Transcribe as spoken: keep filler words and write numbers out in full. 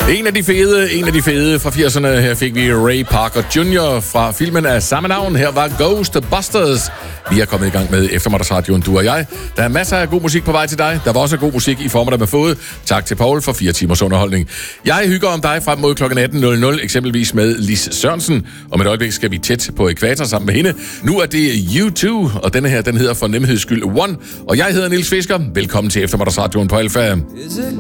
En af de fede, en af de fede fra firserne. Her fik vi Ray Parker junior fra filmen af samme navn. Her var Ghostbusters. Vi er kommet i gang med eftermiddagsradioen, du og jeg. Der er masser af god musik på vej til dig. Der var også god musik i form af med fået. Tak til Paul for fire timers underholdning. Jeg hygger om dig frem mod klokken atten nul nul, eksempelvis med Lis Sørensen. Om et øjeblik skal vi tæt på ækvator sammen med hende. Nu er det U to, og denne her, den hedder for nemheds skyld One. Og jeg hedder Niels Fisker. Velkommen til eftermiddagsradioen på Alfa.